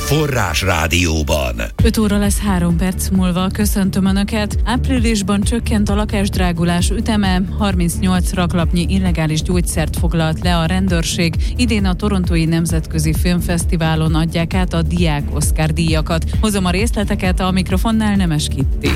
Forrás Rádióban. 5 óra lesz 3 perc múlva. Köszöntöm Önöket. Áprilisban csökkent a lakásdrágulás üteme, 38 raklapnyi illegális gyógyszert foglalt le a rendőrség. Idén a Torontói Nemzetközi Filmfesztiválon adják át a Diák Oscar díjakat. Hozom a részleteket, a mikrofonnál Nemes Kitti.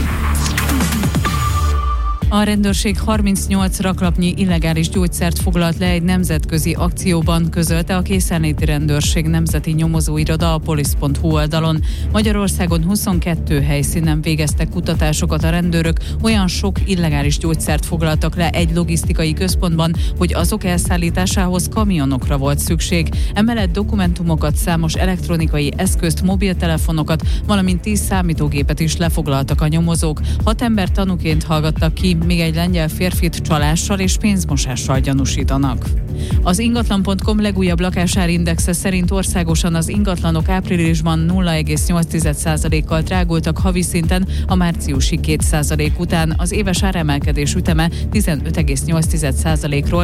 A rendőrség 38 raklapnyi illegális gyógyszert foglalt le egy nemzetközi akcióban, közölte a Készenléti Rendőrség Nemzeti Nyomozóiroda a police.hu oldalon. Magyarországon 22 helyszínen végeztek kutatásokat a rendőrök, olyan sok illegális gyógyszert foglaltak le egy logisztikai központban, hogy azok elszállításához kamionokra volt szükség. Emellett dokumentumokat, számos elektronikai eszközt, mobiltelefonokat, valamint 10 számítógépet is lefoglaltak a nyomozók. 6 ember tanúként hallgattak ki, még egy lengyel férfit csalással és pénzmosással gyanúsítanak. Az ingatlan.com legújabb lakásárindexe szerint országosan az ingatlanok áprilisban 0,8%-kal drágultak havi szinten a márciusi 2% után. Az éves áremelkedés üteme 15,8%-ról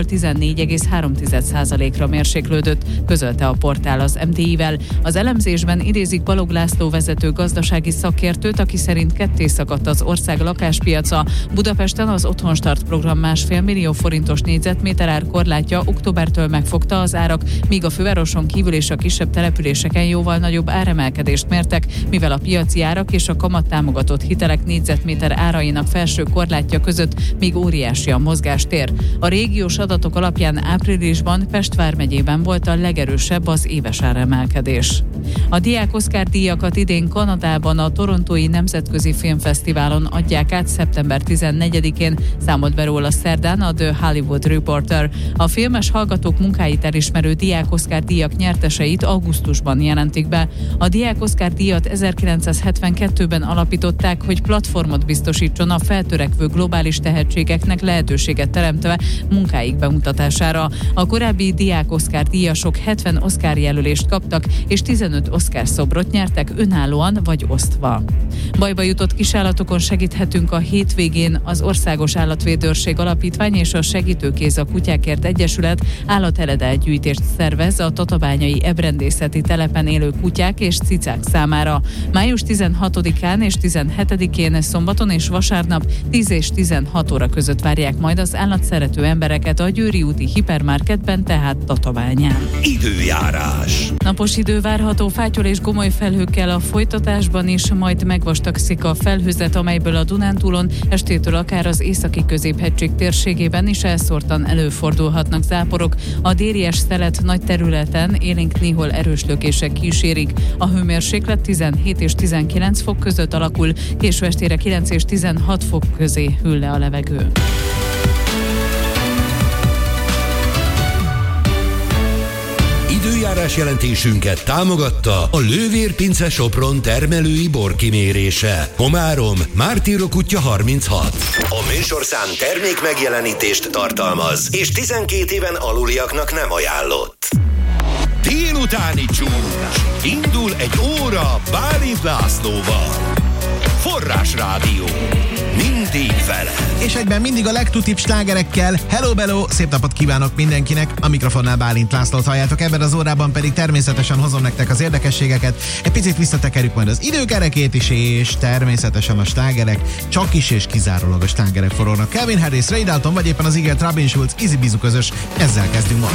14,3%-ra mérséklődött, közölte a portál az MTI-vel. Az elemzésben idézik Balogh László vezető gazdasági szakértőt, aki szerint ketté szakadt az ország lakáspiaca. Budapesten az Otthonstart program 1,5 millió forintos négyzetméter ár korlátja októbertől megfogta az árak, míg a fővároson kívül és a kisebb településeken jóval nagyobb áremelkedést mértek, mivel a piaci árak és a kamattámogatott hitelek négyzetméter árainak felső korlátja között még óriási a mozgástér. A régiós adatok alapján áprilisban Pest vármegyében volt a legerősebb az éves áremelkedés. A Diák Oscar díjakat idén Kanadában a Torontói Nemzetközi Filmfesztiválon adják át szeptember 14-én, számolt be róla szerdán a The Hollywood Reporter. A filmes hallgatók munkáit elismerő Diák Oscar díjak nyerteseit augusztusban jelentik be. A Diák Oscar díjat 1972-ben alapították, hogy platformot biztosítson a feltörekvő globális tehetségeknek, lehetőséget teremtve munkáik bemutatására. A korábbi Diák Oscar díjasok 70 Oscar jelölést kaptak, és 15 Oscar szobrot nyertek önállóan vagy osztva. Bajba jutott kisállatokon segíthetünk a hétvégén. Az Országos Állatvédőrség Alapítvány és a Segítőkéz a Kutyákért Egyesület állateledelt-gyűjtést szervez a tatabányai ebrendészeti telepen élő kutyák és cicák számára. Május 16-án és 17-én szombaton és vasárnap 10 és 16 óra között várják majd az állatszerető embereket a Győri úti hipermarketben, tehát Tatabányán. Időjárás. Napos idő várható, fátyol és gomoly felhőkkel a folytatásban is, majd megvastagszik a felhőzet, amelyből a Dunántúlon estétől akár az északi középhegység térségében is elszórtan előfordulhatnak záporok. A délies szelet nagy területen élénk néhol erős lökések kísérik. A hőmérséklet 17 és 19 fok között alakul, késő estére 9 és 16 fok közé hűl le a levegő. Időjárás jelentésünket támogatta a Lővér Pince Sopron termelői borkimérése. Komárom, Mártírok útja 36. A műsorszám termék megjelenítést tartalmaz, és 12 éven aluliaknak nem ajánlott. Délutáni csúcs. Indul egy óra Bálint Lászlóval. Forrás Rádió. Mindig vele. És egyben mindig a legtutibb slágerekkel. Hello, bello, szép napot kívánok mindenkinek. A mikrofonnál Bálint Lászlót halljátok, ebben az órában pedig természetesen hozom nektek az érdekességeket. Egy picit visszatekerjük majd az időkerekét is, és természetesen a slágerek, csak is és kizárólag a slágerek forognak. Calvin Harris, Ray Dalton, vagy éppen az ígért Robin Schulz, Easy Bizu közös. Ezzel kezdünk most.